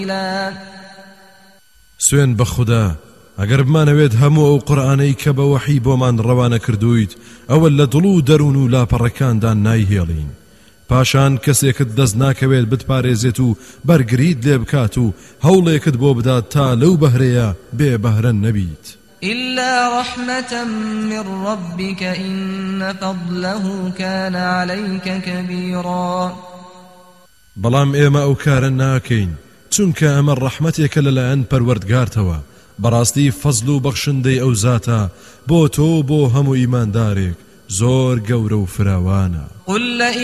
سوێن بە خوددا ئەگەر بمانەوێت هەموو ئەو قورئانەی کە بە وەحی بۆمان ڕەوانە کردوویت ئەوە لە دڵ و دەروون و لاپەڕەکاندان نایهێڵین پاشان کەسێکت دەست ناکەوێت بتپارێزێت و بەرگریت لێ بکات و هەوڵێکت بۆ بدات تا لەو بەهرەیە بێ بەهرە نەبیت إلا رحمة من ربك إن فضله كان عليك كبيرا بەڵام ئێمە ئەو کارە ناکەین چونکە ئەمە ڕەحمەتێکە لەلایەن پەروەردگارتەوە بەڕاستی فەزل و بەخشندەی ئەو زاتە بۆ تۆ بۆ هەموو ئیماندارێک زۆر گەورە و فراوانە